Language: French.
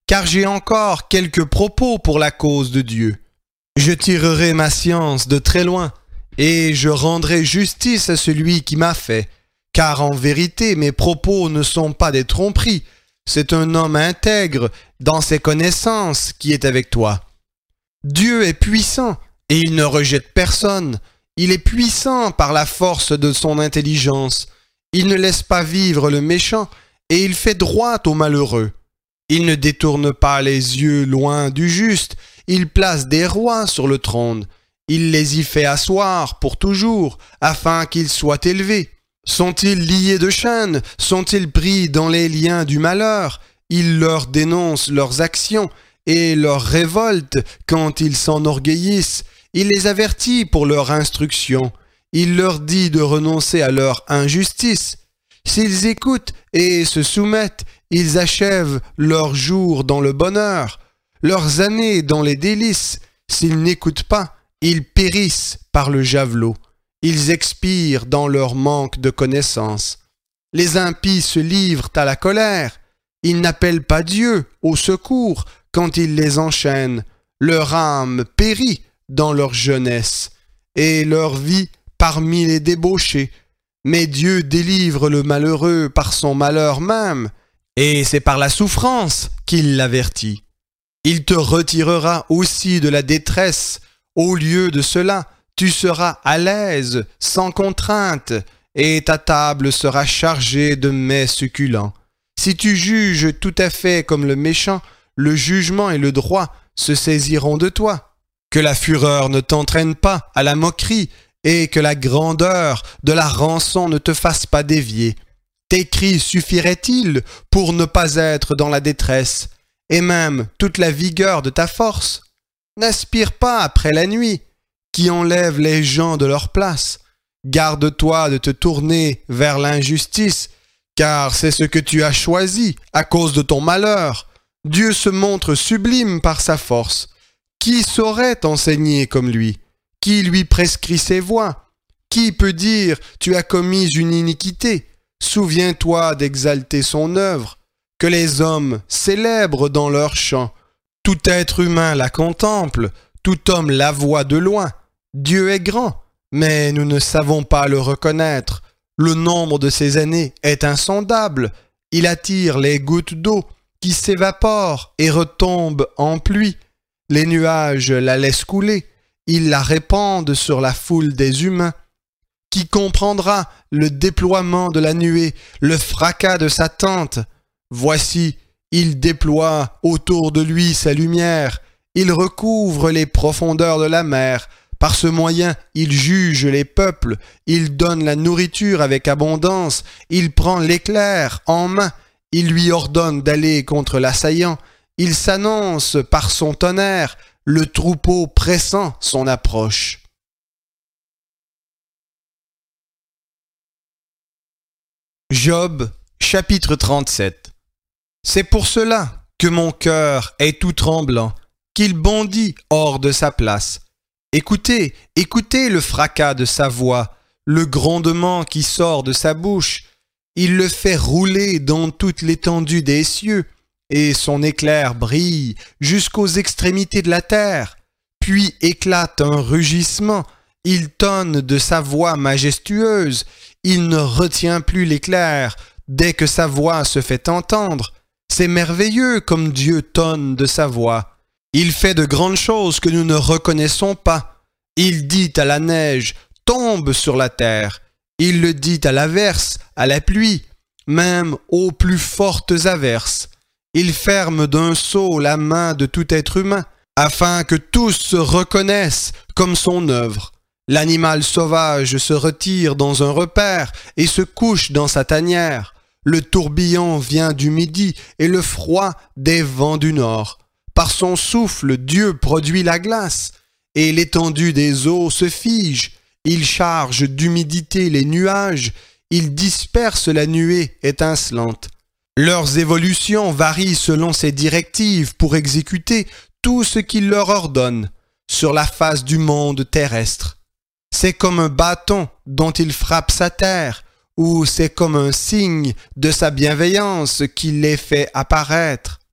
car j'ai encore quelques propos pour la cause de Dieu. Je tirerai ma science de très loin, et je rendrai justice à celui qui m'a fait, car en vérité mes propos ne sont pas des tromperies, c'est un homme intègre dans ses connaissances qui est avec toi. Dieu est puissant, et il ne rejette personne. Il est puissant par la force de son intelligence. Il ne laisse pas vivre le méchant, et il fait droit aux malheureux. Il ne détourne pas les yeux loin du juste. Il place des rois sur le trône. Il les y fait asseoir pour toujours, afin qu'ils soient élevés. Sont-ils liés de chaînes? Sont-ils pris dans les liens du malheur? Il leur dénonce leurs actions et leurs révoltes quand ils s'enorgueillissent. Il les avertit pour leur instruction. Il leur dit de renoncer à leur injustice. S'ils écoutent et se soumettent, ils achèvent leurs jours dans le bonheur, leurs années dans les délices. S'ils n'écoutent pas, ils périssent par le javelot. Ils expirent dans leur manque de connaissance. Les impies se livrent à la colère. Ils n'appellent pas Dieu au secours quand il les enchaîne. Leur âme périt dans leur jeunesse et leur vie parmi les débauchés. Mais Dieu délivre le malheureux par son malheur même, et c'est par la souffrance qu'il l'avertit. Il te retirera aussi de la détresse. Au lieu de cela, tu seras à l'aise, sans contrainte, et ta table sera chargée de mets succulents. Si tu juges tout à fait comme le méchant, le jugement et le droit se saisiront de toi. Que la fureur ne t'entraîne pas à la moquerie, et que la grandeur de la rançon ne te fasse pas dévier. Tes cris suffiraient-ils pour ne pas être dans la détresse, et même toute la vigueur de ta force? N'aspire pas après la nuit, qui enlève les gens de leur place. Garde-toi de te tourner vers l'injustice, car c'est ce que tu as choisi à cause de ton malheur. Dieu se montre sublime par sa force. Qui saurait t'enseigner comme lui? Qui lui prescrit ses voies? Qui peut dire « Tu as commis une iniquité » ? Souviens-toi d'exalter son œuvre, que les hommes célèbrent dans leur chant. Tout être humain la contemple, tout homme la voit de loin. Dieu est grand, mais nous ne savons pas le reconnaître. Le nombre de ses années est insondable. Il attire les gouttes d'eau qui s'évaporent et retombent en pluie. Les nuages la laissent couler. Ils la répandent sur la foule des humains. Qui comprendra le déploiement de la nuée, le fracas de sa tente? Voici, il déploie autour de lui sa lumière. Il recouvre les profondeurs de la mer. Par ce moyen, il juge les peuples. Il donne la nourriture avec abondance. Il prend l'éclair en main. Il lui ordonne d'aller contre l'assaillant. Il s'annonce par son tonnerre, le troupeau pressant son approche. Job, chapitre 37. C'est pour cela que mon cœur est tout tremblant, qu'il bondit hors de sa place. Écoutez, écoutez le fracas de sa voix, le grondement qui sort de sa bouche. Il le fait rouler dans toute l'étendue des cieux, et son éclair brille jusqu'aux extrémités de la terre. Puis éclate un rugissement, il tonne de sa voix majestueuse, il ne retient plus l'éclair dès que sa voix se fait entendre. C'est merveilleux comme Dieu tonne de sa voix. Il fait de grandes choses que nous ne reconnaissons pas. Il dit à la neige, tombe sur la terre. Il le dit à l'averse, à la pluie, même aux plus fortes averses. Il ferme d'un sceau la main de tout être humain, afin que tous se reconnaissent comme son œuvre. L'animal sauvage se retire dans un repaire et se couche dans sa tanière. Le tourbillon vient du midi et le froid des vents du nord. Par son souffle, Dieu produit la glace, et l'étendue des eaux se fige. Il charge d'humidité les nuages, il disperse la nuée étincelante. Leurs évolutions varient selon ses directives pour exécuter tout ce qu'il leur ordonne sur la face du monde terrestre. C'est comme un bâton dont il frappe sa terre, ou c'est comme un signe de sa bienveillance qu'il les fait apparaître.